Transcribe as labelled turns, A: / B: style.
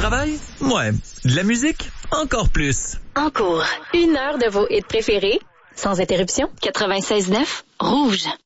A: travail? Ouais. De la musique? Encore plus.
B: En cours, 1 heure de vos hits préférés, sans interruption. 96.9 Rouge.